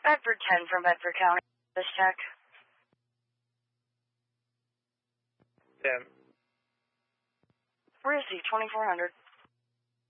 Bedford 10 from Bedford County. This check. Yeah. Where is he? 2400.